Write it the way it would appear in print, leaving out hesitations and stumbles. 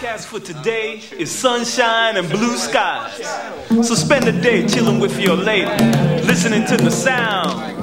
forecast for today is sunshine and blue skies. So spend the day chilling with your lady, listening to the sound